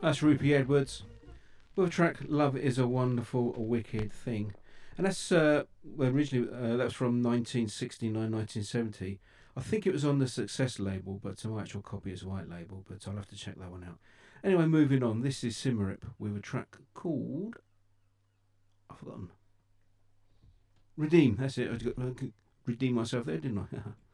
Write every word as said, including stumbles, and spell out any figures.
That's Rupie Edwards with a track "Love Is a Wonderful, a Wicked Thing," and that's uh, well, originally uh, that was from nineteen sixty-nine, nineteen seventy. I think it was on the Success label, but my actual copy is white label. But I'll have to check that one out. Anyway, moving on. This is Symarip with a track called I've forgotten. Redeem. That's it. I redeemed myself there, didn't I?